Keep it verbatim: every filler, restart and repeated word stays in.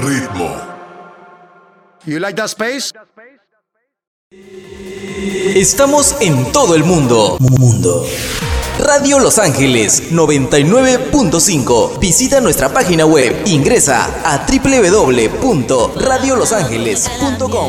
ritmo. You like that space? Estamos en todo el mundo. Mundo. Radio Los Ángeles noventa y nueve punto cinco. Visita nuestra página web. Ingresa a doble u doble u doble u punto radio los ángeles punto com.